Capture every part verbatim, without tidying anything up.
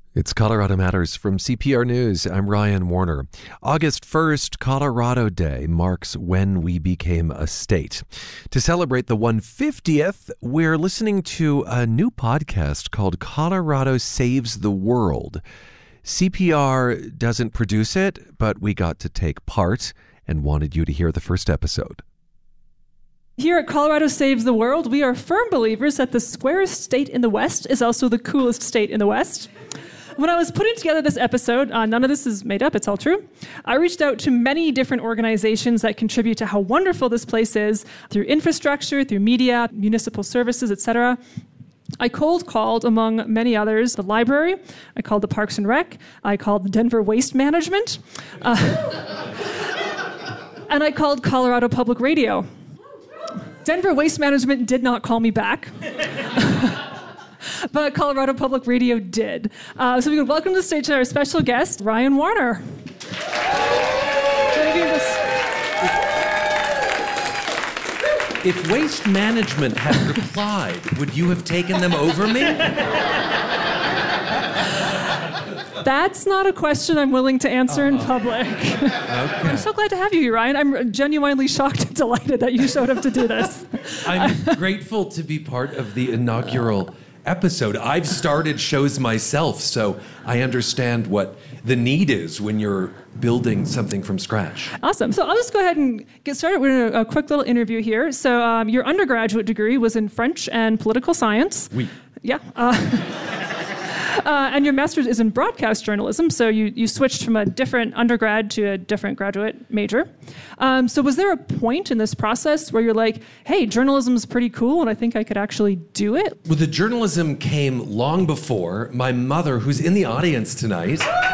It's Colorado Matters from C P R News. I'm Ryan Warner. August first, Colorado Day, marks when we became a state. To celebrate the one hundred fiftieth, we're listening to a new podcast called Colorado Saves the World. C P R doesn't produce it, but we got to take part and wanted you to hear the first episode. Here at Colorado Saves the World, we are firm believers that the squarest state in the West is also the coolest state in the West. When I was putting together this episode, uh, none of this is made up, it's all true, I reached out to many different organizations that contribute to how wonderful this place is through infrastructure, through media, municipal services, et cetera. I cold called, among many others, the library. I called the Parks and Rec. I called the Denver Waste Management. Uh, and I called Colorado Public Radio. Denver Waste Management did not call me back. But Colorado Public Radio did. Uh, so we can welcome to the stage our special guest, Ryan Warner. If Waste Management had replied, would you have taken them over me? That's not a question I'm willing to answer uh-huh. in public. Okay. I'm so glad to have you here, Ryan. I'm genuinely shocked and delighted that you showed up to do this. I'm grateful to be part of the inaugural episode. I've started shows myself, so I understand what the need is when you're building something from scratch. Awesome. So I'll just go ahead and get started with a, a quick little interview here. So um, your undergraduate degree was in French and political science. Oui. Yeah. Uh, Uh, and your master's is in broadcast journalism, so you, you switched from a different undergrad to a different graduate major. Um, so was there a point in this process where you're like, hey, journalism is pretty cool and I think I could actually do it? Well, the journalism came long before. My mother, who's in the audience tonight,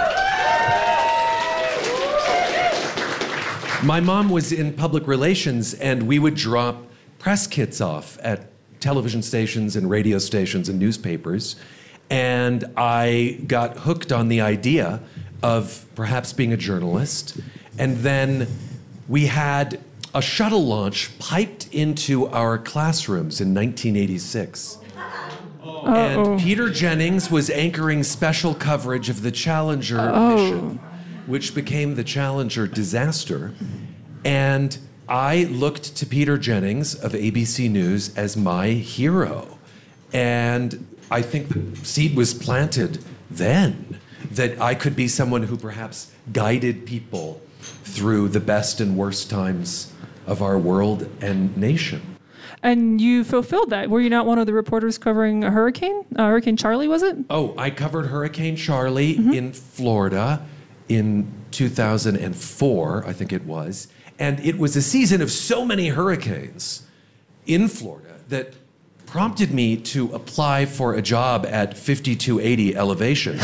my mom was in public relations, and we would drop press kits off at television stations and radio stations and newspapers. And I got hooked on the idea of perhaps being a journalist. And then we had a shuttle launch piped into our classrooms in nineteen eighty-six. Uh-oh. And Peter Jennings was anchoring special coverage of the Challenger oh. mission, which became the Challenger disaster. And I looked to Peter Jennings of A B C News as my hero. And I think the seed was planted then that I could be someone who perhaps guided people through the best and worst times of our world and nation. And you fulfilled that. Were you not one of the reporters covering a hurricane? Uh, Hurricane Charlie, was it? Oh, I covered Hurricane Charlie mm-hmm. in Florida in two thousand four, I think it was. And it was a season of so many hurricanes in Florida that prompted me to apply for a job at fifty-two eighty elevation.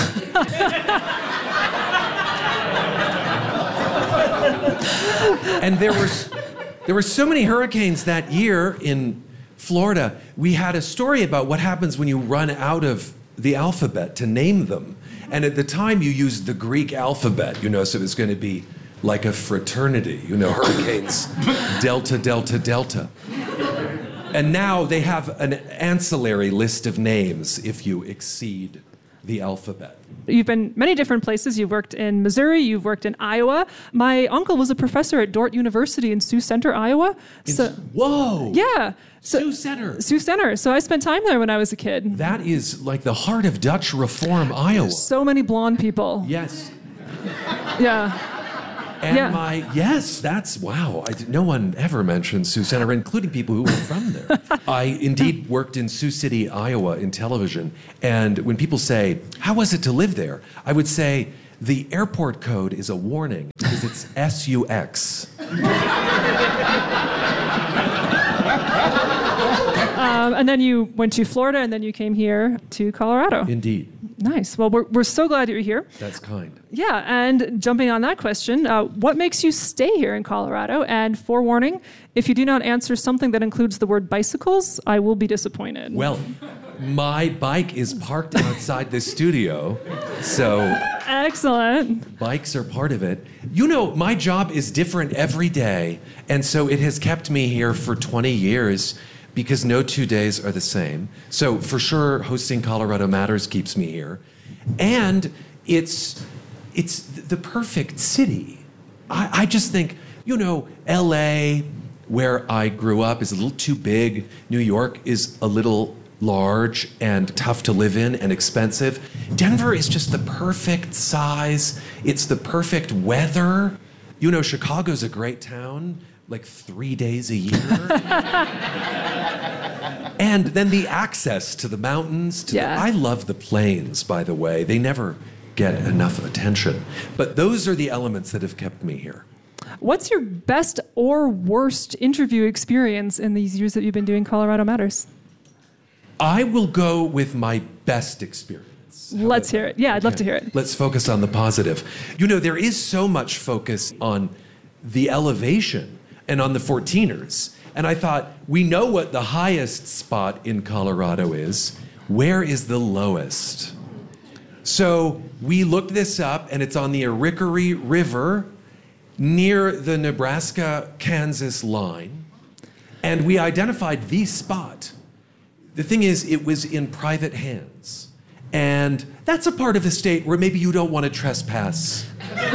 And there were, there were so many hurricanes that year in Florida. We had a story about what happens when you run out of the alphabet to name them. And at the time, you used the Greek alphabet, you know, so it was going to be like a fraternity, you know, hurricanes, delta, delta, delta. And now they have an ancillary list of names if you exceed the alphabet. You've been many different places. You've worked in Missouri. You've worked in Iowa. My uncle was a professor at Dordt University in Sioux Center, Iowa. So, whoa! Yeah. So, Sioux Center. Sioux Center. So I spent time there when I was a kid. That is like the heart of Dutch Reform, Iowa. So many blonde people. Yes. Yeah. And yeah. my, yes, that's, wow. I, no one ever mentioned Sioux Center, including people who were from there. I indeed worked in Sioux City, Iowa, in television. And when people say, how was it to live there? I would say, the airport code is a warning because it's S U X. Um, and then you went to Florida, and then you came here to Colorado. Indeed. Nice. Well, we're we're so glad that you're here. That's kind. Yeah, and jumping on that question, uh, what makes you stay here in Colorado? And forewarning, if you do not answer something that includes the word bicycles, I will be disappointed. Well, my bike is parked outside the studio, so... Excellent. Bikes are part of it. You know, my job is different every day, and so it has kept me here for twenty years, because no two days are the same. So for sure, hosting Colorado Matters keeps me here. And it's, it's the perfect city. I, I just think, you know, L A, where I grew up, is a little too big. New York is a little large and tough to live in and expensive. Denver is just the perfect size. It's the perfect weather. You know, Chicago's a great town, like three days a year. And then the access to the mountains. To Yeah. the, I love the plains, by the way. They never get enough attention. But those are the elements that have kept me here. What's your best or worst interview experience in these years that you've been doing Colorado Matters? I will go with my best experience. How Let's about hear that? it. Yeah, I'd love Okay. to hear it. Let's focus on the positive. You know, there is so much focus on the elevation and on the fourteeners. And I thought, we know what the highest spot in Colorado is. Where is the lowest? So we looked this up, and it's on the Arickaree River near the Nebraska-Kansas line. And we identified the spot. The thing is, it was in private hands. And that's a part of the state where maybe you don't want to trespass.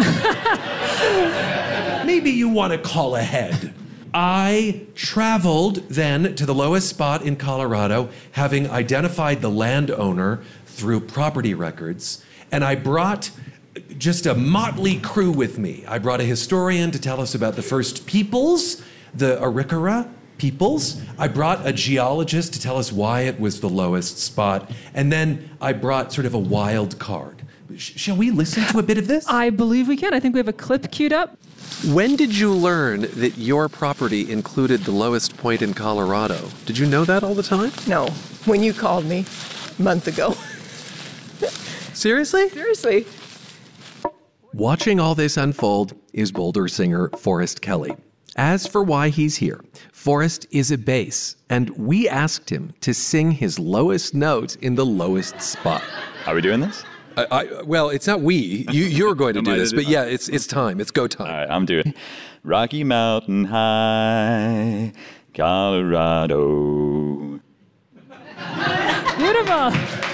Maybe you want to call ahead. I traveled then to the lowest spot in Colorado, having identified the landowner through property records, and I brought just a motley crew with me. I brought a historian to tell us about the first peoples, the Arikara peoples. I brought a geologist to tell us why it was the lowest spot, and then I brought sort of a wild card. Sh- shall we listen to a bit of this? I believe we can. I think we have a clip queued up. When did you learn that your property included the lowest point in Colorado? Did you know that all the time? No, when you called me a month ago. Seriously? Seriously. Watching all this unfold is Boulder singer Forrest Kelly. As for why he's here, Forrest is a bass, and we asked him to sing his lowest note in the lowest spot. Are we doing this? I, I, well, it's not we. You, you're going to Am do I to this, do but that? yeah, it's it's time. It's go time. All right, I'm doing Rocky Mountain High, Colorado. Beautiful.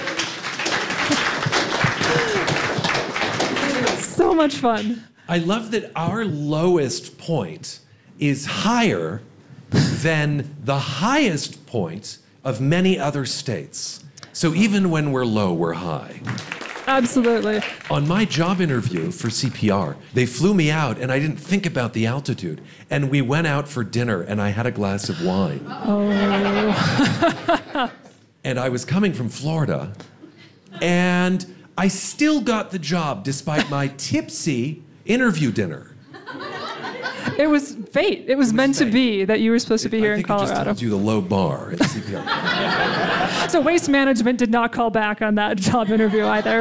So much fun. I love that our lowest point is higher than the highest point of many other states. So even when we're low, we're high. Absolutely. On my job interview for C P R, they flew me out and I didn't think about the altitude. And we went out for dinner and I had a glass of wine. Oh. And I was coming from Florida. And I still got the job despite my tipsy interview dinner. It was fate. It was, meant fate. to be that you were supposed to be here I in think it just Colorado. tells you the low bar at C P R. So Waste Management did not call back on that job interview either.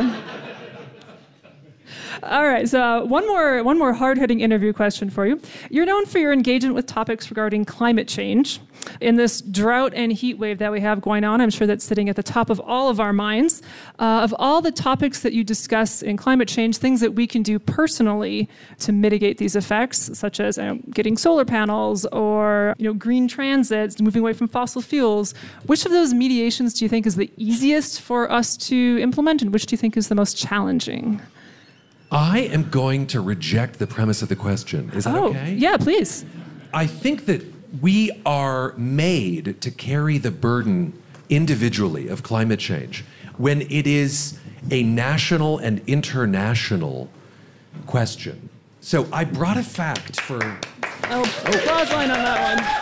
All right, so one more one more hard-hitting interview question for you. You're known for your engagement with topics regarding climate change. In this drought and heat wave that we have going on, I'm sure that's sitting at the top of all of our minds. Uh, of all the topics that you discuss in climate change, things that we can do personally to mitigate these effects, such as you know, getting solar panels or you know, green transits, moving away from fossil fuels, which of those mediations do you think is the easiest for us to implement, and which do you think is the most challenging? I am going to reject the premise of the question. Is that oh, okay? yeah, please. I think that we are made to carry the burden individually of climate change when it is a national and international question. So I brought a fact for... Oh, applause line on that one.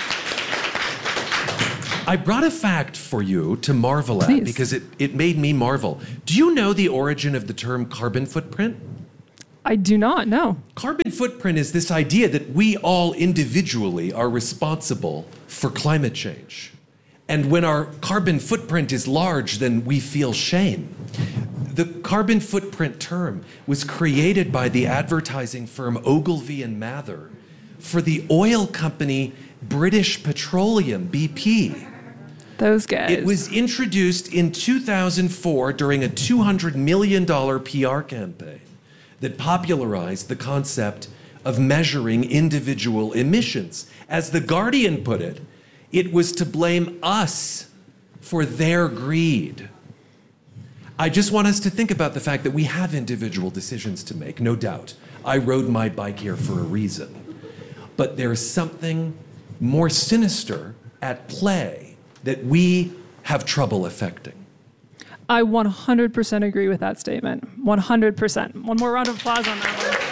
I brought a fact for you to marvel at Please. because it, it made me marvel. Do you know the origin of the term carbon footprint? I do not know. Carbon footprint is this idea that we all individually are responsible for climate change. And when our carbon footprint is large, then we feel shame. The carbon footprint term was created by the advertising firm Ogilvy and Mather for the oil company British Petroleum, B P. Those guys. It was introduced in two thousand four during a two hundred million dollars P R campaign that popularized the concept of measuring individual emissions. As The Guardian put it, it was to blame us for their greed. I just want us to think about the fact that we have individual decisions to make, no doubt. I rode my bike here for a reason. But there is something more sinister at play that we have trouble affecting. I one hundred percent agree with that statement. one hundred percent. One more round of applause on that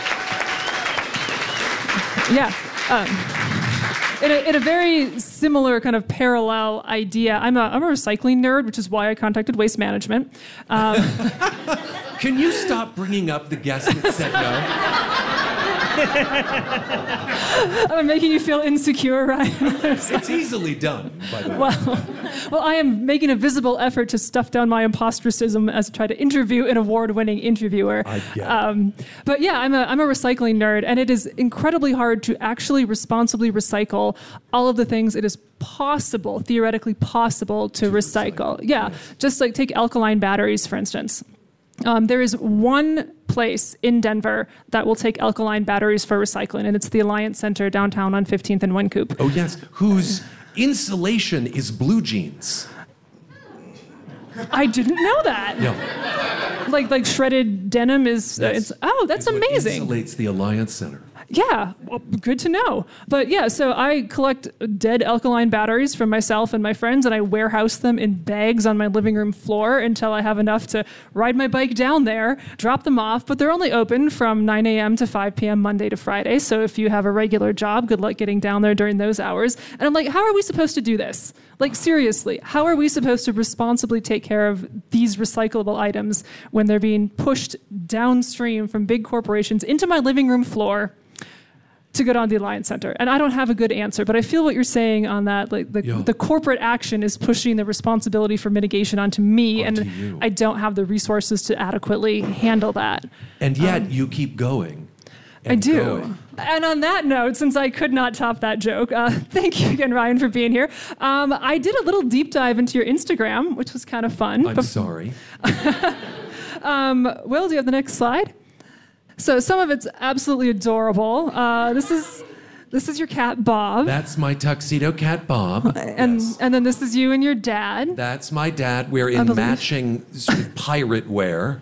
one. Yeah. Um, in, a, in a very similar kind of parallel idea, I'm a, I'm a recycling nerd, which is why I contacted Waste Management. Um, Can you stop bringing up the guest that said no? I'm making you feel insecure, Ryan. It's easily done, by the way. Well, well, I am making a visible effort to stuff down my impostricism as I try to interview an award-winning interviewer. I get it. Um, but yeah, I'm a, I'm a recycling nerd, and it is incredibly hard to actually responsibly recycle all of the things it is possible, theoretically possible, to, to recycle. recycle. Yeah, yes. Just like take alkaline batteries, for instance. Um, there is one place in Denver that will take alkaline batteries for recycling, and it's the Alliance Center downtown on fifteenth and Wynkoop. Oh, yes. Whose insulation is blue jeans. I didn't know that. Yeah. Like like shredded denim is, uh, Yes. it's, oh, that's It's what amazing. insulates the Alliance Center. Yeah, well, good to know. But yeah, so I collect dead alkaline batteries from myself and my friends, and I warehouse them in bags on my living room floor until I have enough to ride my bike down there, drop them off. But they're only open from nine a.m. to five p.m. Monday to Friday. So if you have a regular job, good luck getting down there during those hours. And I'm like, how are we supposed to do this? Like, seriously, how are we supposed to responsibly take care of these recyclable items when they're being pushed downstream from big corporations into my living room floor to go down the Alliance Center? And I don't have a good answer, but I feel what you're saying on that. Like the, Yeah. the corporate action is pushing the responsibility for mitigation onto me, Onto and you. I don't have the resources to adequately handle that. And yet Um, you keep going. I and do. going. And on that note, since I could not top that joke, uh, thank you again, Ryan, for being here. Um, I did a little deep dive into your Instagram, which was kind of fun. I'm Bef- sorry. Um, Will, do you have the next slide? So some of it's absolutely adorable. Uh, this is this is your cat, Bob. That's my tuxedo cat, Bob. and Yes. and then this is you and your dad. That's my dad. We're I in believe- matching sort of pirate wear.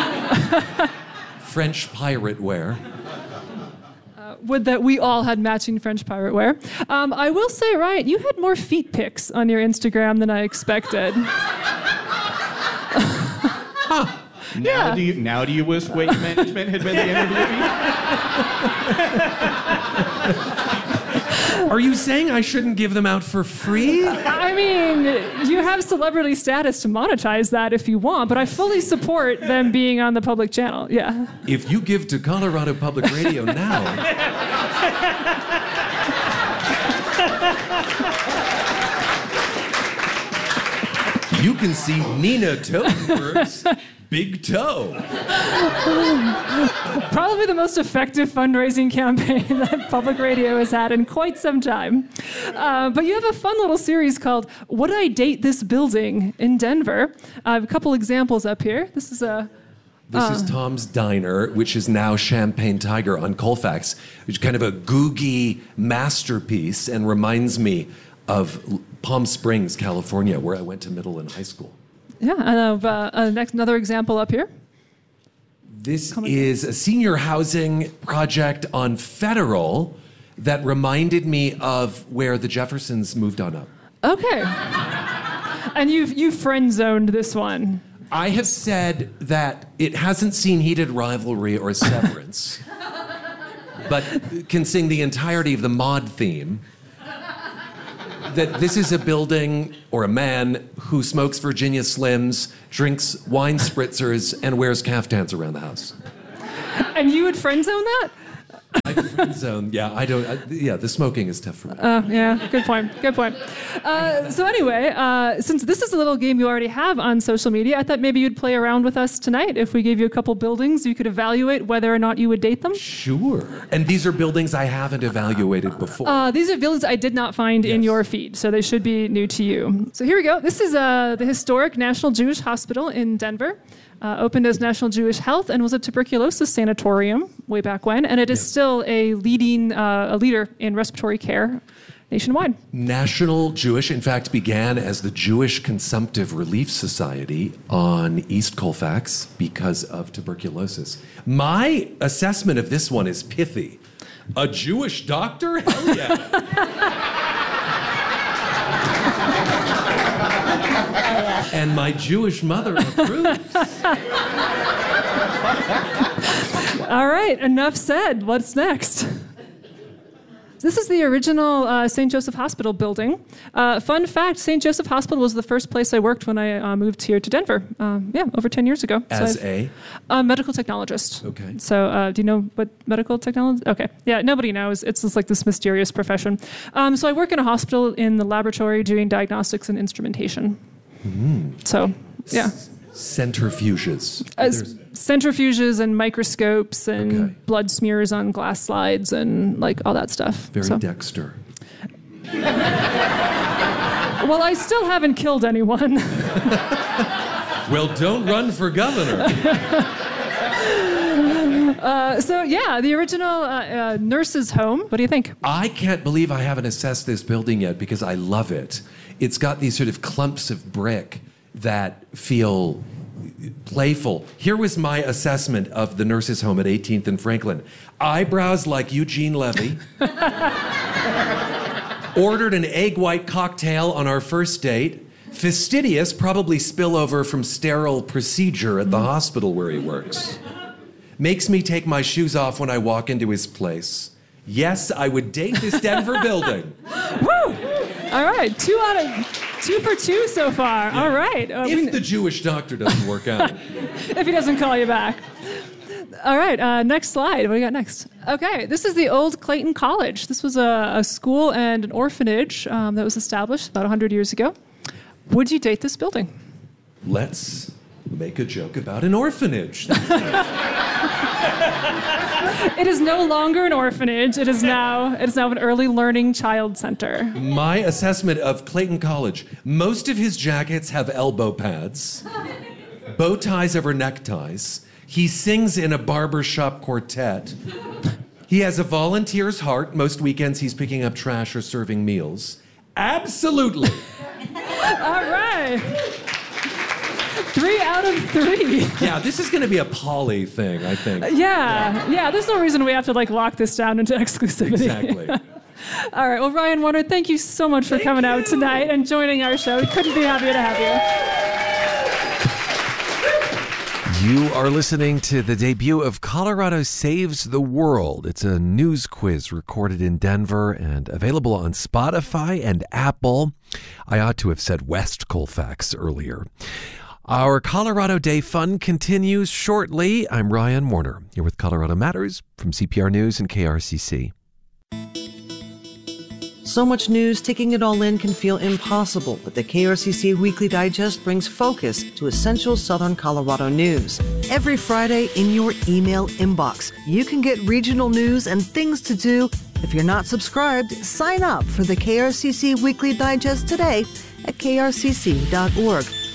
French pirate wear. Would that we all had matching French pirate wear. Um, I will say, Ryan, you had more feet pics on your Instagram than I expected. Now Yeah. do you now do you wish Weight Management had been the interviewee? Are you saying I shouldn't give them out for free? I mean, you have celebrity status to monetize that if you want, but I fully support them being on the public channel. Yeah. If you give to Colorado Public Radio now, you can see Nina Totenberg's big toe. Probably the most effective fundraising campaign that public radio has had in quite some time. Uh, but you have a fun little series called Would I Date This Building in Denver? I have a couple examples up here. This is a This is Tom's Diner, which is now Champagne Tiger on Colfax, which is kind of a googie masterpiece and reminds me of Palm Springs, California, where I went to middle and high school. Yeah, and I have uh, uh, next, another example up here. This is a senior housing project on Federal that reminded me of where the Jeffersons moved on up. Okay. And you've you friend zoned this one. I have said that it hasn't seen Heated Rivalry or Severance, but can sing the entirety of the Maude theme. That this is a building or a man who smokes Virginia Slims, drinks wine spritzers, and wears caftans around the house. And you would friend zone that? I friend zone. Yeah, I don't. I, yeah, the smoking is tough for me. Oh, yeah, good point, good point. Uh, so anyway, uh, since this is a little game you already have on social media, I thought maybe you'd play around with us tonight. If we gave you a couple buildings, you could evaluate whether or not you would date them. Sure. And these are buildings I haven't evaluated before. Uh, these are buildings I did not find in Yes. your feed, so they should be new to you. So here we go. This is uh, the historic National Jewish Hospital in Denver. Uh, opened as National Jewish Health and was a tuberculosis sanatorium way back when, and it is Yes. still a leading uh, a leader in respiratory care nationwide. National Jewish, in fact, began as the Jewish Consumptive Relief Society on East Colfax because of tuberculosis. My assessment of this one is pithy. A Jewish doctor? Hell yeah. And my Jewish mother approves. All right, enough said. What's next? This is the original uh, Saint Joseph Hospital building. Uh, fun fact, Saint Joseph Hospital was the first place I worked when I uh, moved here to Denver. Um, yeah, over ten years ago. As so a? A medical technologist. Okay. So uh, do you know what medical technology? Okay. Yeah, nobody knows. It's just like this mysterious profession. Um, so I work in a hospital in the laboratory doing diagnostics and instrumentation. Mm. So, yeah. Centrifuges. As centrifuges and microscopes and Okay. blood smears on glass slides and like all that stuff. Very So- Dexter. Well, I still haven't killed anyone. Well, don't run for governor. uh, so yeah, the original uh, uh, nurse's home. What do you think? I can't believe I haven't assessed this building yet because I love it. It's got these sort of clumps of brick that feel playful. Here was my assessment of the nurse's home at eighteenth and Franklin. Eyebrows like Eugene Levy. Ordered an egg white cocktail on our first date. Fastidious, probably spillover from sterile procedure at the hospital where he works. Makes me take my shoes off when I walk into his place. Yes, I would date this Denver building. Woo! All right, two out of two for two so far. All right. Uh, If we- the Jewish doctor doesn't work out. if he doesn't call you back. All right, uh, next slide. What do you got next? Okay, this is the old Clayton College. This was a, a school and an orphanage um, that was established about one hundred years ago. Would you date this building? Let's make a joke about an orphanage. It is no longer an orphanage. It is now it is now an early learning child center. My assessment of Clayton College, most of his jackets have elbow pads, bow ties over neckties. He sings in a barbershop quartet. He has a volunteer's heart. Most weekends he's picking up trash or serving meals. Absolutely. All right. Three out of three. Yeah, this is going to be a poly thing, I think. Yeah, yeah. There's no reason we have to like lock this down into exclusivity. Exactly. All right. Well, Ryan Warner, thank you so much for Thank coming out you. tonight and joining our show. We couldn't be happier to have you. You are listening to the debut of Colorado Saves the World. It's a news quiz recorded in Denver and available on Spotify and Apple. I ought to have said West Colfax earlier. Our Colorado Day fun continues shortly. I'm Ryan Warner, here with Colorado Matters from C P R News and K R C C. So much news, taking it all in can feel impossible, but the K R C C Weekly Digest brings focus to essential Southern Colorado news. Every Friday in your email inbox, you can get regional news and things to do. If you're not subscribed, sign up for the K R C C Weekly Digest today at K R C C dot org.